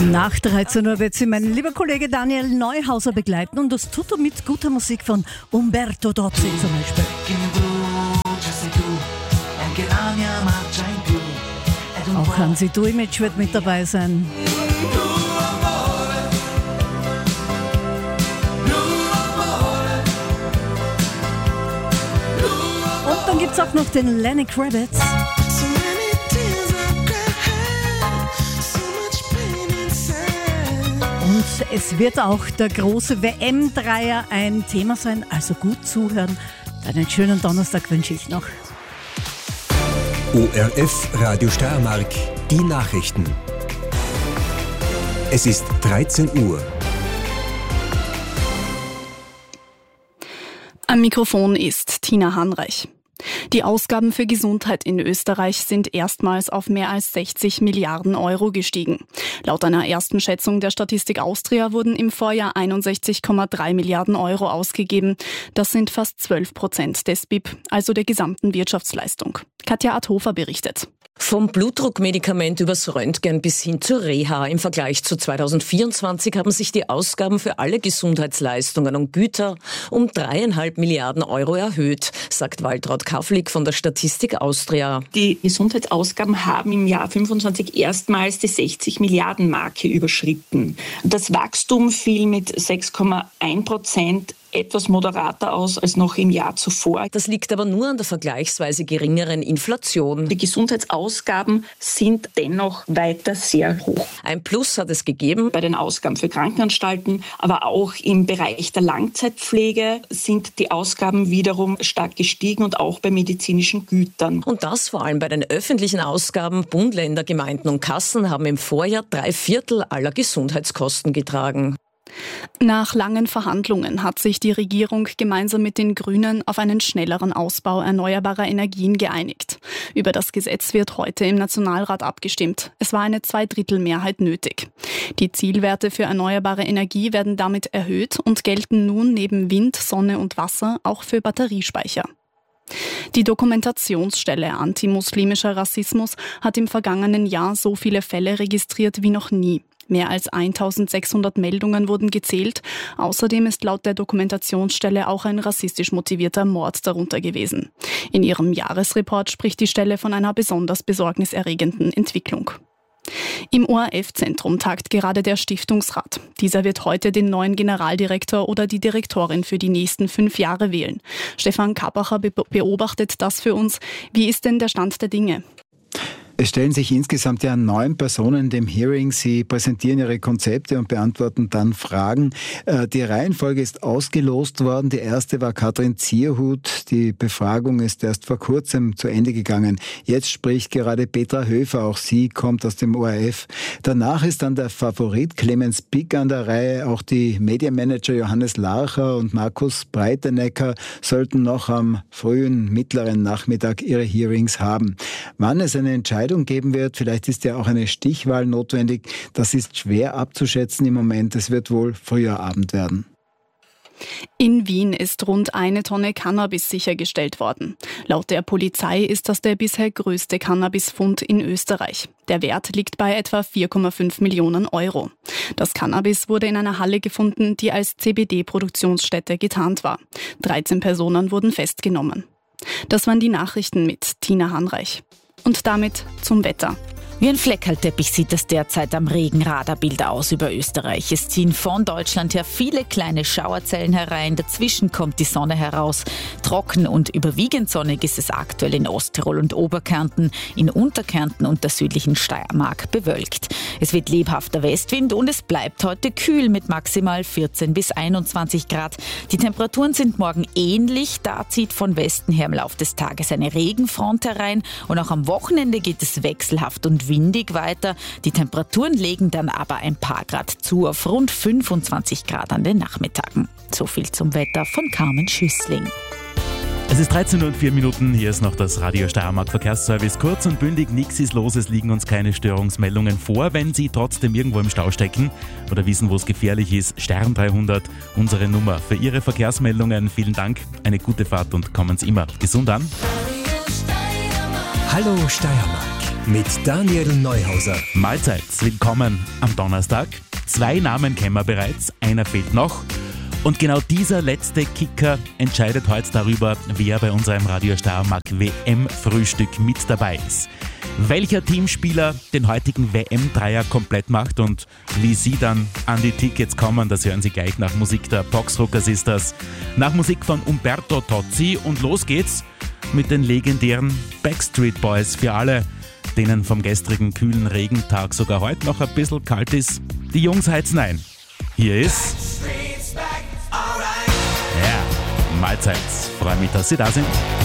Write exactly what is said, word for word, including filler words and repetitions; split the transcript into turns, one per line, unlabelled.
Nach dreizehn Uhr wird sie mein lieber Kollege Daniel Neuhauser begleiten und das tut er mit guter Musik von Umberto Tozzi zum Beispiel. Auch Hansi Duimic wird mit dabei sein. Und dann gibt es auch noch den Lenny Kravitz. Und es wird auch der große W M-Dreier ein Thema sein, also gut zuhören. Einen schönen Donnerstag wünsche ich noch.
O R F Radio Steiermark, die Nachrichten. Es ist dreizehn Uhr.
Am Mikrofon ist Tina Hanreich. Die Ausgaben für Gesundheit in Österreich sind erstmals auf mehr als sechzig Milliarden Euro gestiegen. Laut einer ersten Schätzung der Statistik Austria wurden im Vorjahr einundsechzig Komma drei Milliarden Euro ausgegeben. Das sind fast zwölf Prozent des B I P, also der gesamten Wirtschaftsleistung. Katja Adhofer berichtet.
Vom Blutdruckmedikament übers Röntgen bis hin zur Reha. Im Vergleich zu zweitausendvierundzwanzig haben sich die Ausgaben für alle Gesundheitsleistungen und Güter um dreieinhalb Milliarden Euro erhöht, sagt Waltraud Kafflik von der Statistik Austria.
Die Gesundheitsausgaben haben im Jahr fünfundzwanzig erstmals die sechzig Milliarden Marke überschritten. Das Wachstum fiel mit sechs Komma eins Prozent etwas moderater aus als noch im Jahr zuvor.
Das liegt aber nur an der vergleichsweise geringeren Inflation.
Die Gesundheitsausgaben sind dennoch weiter sehr hoch.
Ein Plus hat es gegeben
bei den Ausgaben für Krankenanstalten, aber auch im Bereich der Langzeitpflege sind die Ausgaben wiederum stark gestiegen und auch bei medizinischen Gütern.
Und das vor allem bei den öffentlichen Ausgaben. Bund, Länder, Gemeinden und Kassen haben im Vorjahr drei Viertel aller Gesundheitskosten getragen.
Nach langen Verhandlungen hat sich die Regierung gemeinsam mit den Grünen auf einen schnelleren Ausbau erneuerbarer Energien geeinigt. Über das Gesetz wird heute im Nationalrat abgestimmt. Es war eine Zweidrittelmehrheit nötig. Die Zielwerte für erneuerbare Energie werden damit erhöht und gelten nun neben Wind, Sonne und Wasser auch für Batteriespeicher. Die Dokumentationsstelle Antimuslimischer Rassismus hat im vergangenen Jahr so viele Fälle registriert wie noch nie. Mehr als eintausendsechshundert Meldungen wurden gezählt. Außerdem ist laut der Dokumentationsstelle auch ein rassistisch motivierter Mord darunter gewesen. In ihrem Jahresreport spricht die Stelle von einer besonders besorgniserregenden Entwicklung. Im O R F-Zentrum tagt gerade der Stiftungsrat. Dieser wird heute den neuen Generaldirektor oder die Direktorin für die nächsten fünf Jahre wählen. Stefan Kapacher be- beobachtet das für uns. Wie ist denn der Stand der Dinge?
Es stellen sich insgesamt ja neun Personen dem Hearing. Sie präsentieren ihre Konzepte und beantworten dann Fragen. Die Reihenfolge ist ausgelost worden. Die erste war Katrin Zierhut. Die Befragung ist erst vor kurzem zu Ende gegangen. Jetzt spricht gerade Petra Höfer. Auch sie kommt aus dem O R F. Danach ist dann der Favorit Clemens Pick an der Reihe. Auch die Medienmanager Johannes Larcher und Markus Breitenecker sollten noch am frühen, mittleren Nachmittag ihre Hearings haben. Wann es eine Entscheidung geben wird, vielleicht ist ja auch eine Stichwahl notwendig, das ist schwer abzuschätzen im Moment. Es wird wohl früher Abend werden.
In Wien ist rund eine Tonne Cannabis sichergestellt worden. Laut der Polizei ist das der bisher größte Cannabisfund in Österreich. Der Wert liegt bei etwa vier Komma fünf Millionen Euro. Das Cannabis wurde in einer Halle gefunden, die als C B D-Produktionsstätte getarnt war. dreizehn Personen wurden festgenommen. Das waren die Nachrichten mit Tina Hanreich. Und damit zum Wetter.
Wie ein Fleckerlteppich sieht es derzeit am Regenradarbild aus über Österreich. Es ziehen von Deutschland her viele kleine Schauerzellen herein. Dazwischen kommt die Sonne heraus. Trocken und überwiegend sonnig ist es aktuell in Osttirol und Oberkärnten, in Unterkärnten und der südlichen Steiermark bewölkt. Es wird lebhafter Westwind und es bleibt heute kühl mit maximal vierzehn bis einundzwanzig Grad. Die Temperaturen sind morgen ähnlich. Da zieht von Westen her im Laufe des Tages eine Regenfront herein. Und auch am Wochenende geht es wechselhaft und windig weiter. Die Temperaturen legen dann aber ein paar Grad zu auf rund fünfundzwanzig Grad an den Nachmittagen. So viel zum Wetter von Carmen Schüssling.
Es ist dreizehn Uhr und vier Minuten, hier ist noch das Radio Steiermark Verkehrsservice. Kurz und bündig, nichts ist los, es liegen uns keine Störungsmeldungen vor. Wenn Sie trotzdem irgendwo im Stau stecken oder wissen, wo es gefährlich ist, Stern dreihundert, unsere Nummer für Ihre Verkehrsmeldungen. Vielen Dank, eine gute Fahrt und kommen Sie immer gesund an.
Hallo Steiermark. mit Daniel Neuhauser.
Mahlzeit, willkommen am Donnerstag. Zwei Namen kennen wir bereits, einer fehlt noch. Und genau dieser letzte Kicker entscheidet heute darüber, wer bei unserem Radio Steiermark W M-Frühstück mit dabei ist. Welcher Teamspieler den heutigen W M-Dreier komplett macht und wie Sie dann an die Tickets kommen, das hören Sie gleich nach Musik der Boxrockers ist das. Nach Musik von Umberto Tozzi und los geht's mit den legendären Backstreet Boys. Für alle, denen vom gestrigen kühlen Regentag sogar heute noch ein bisschen kalt ist, die Jungs heizen ein. Hier ist... Ja, Mahlzeit. Freue mich, dass Sie da sind.